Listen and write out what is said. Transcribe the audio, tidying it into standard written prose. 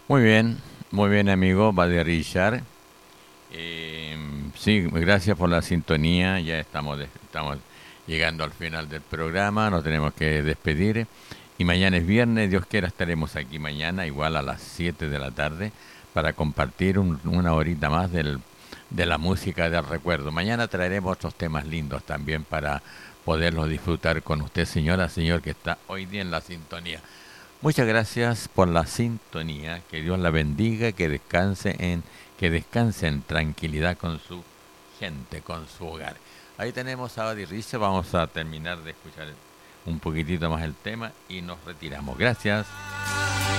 muy bien amigo, va de Richard. Sí, gracias por la sintonía. Ya estamos llegando al final del programa, nos tenemos que despedir. Y mañana es viernes, Dios quiera, estaremos aquí mañana, igual a las 7 de la tarde, para compartir una horita más de la música del recuerdo. Mañana traeremos otros temas lindos también para poderlos disfrutar con usted, señora, señor, que está hoy día en la sintonía. Muchas gracias por la sintonía. Que Dios la bendiga, que descanse en tranquilidad con su gente, con su hogar. Ahí tenemos a Adi Rizo. Vamos a terminar de escuchar un poquitito más el tema y nos retiramos. Gracias.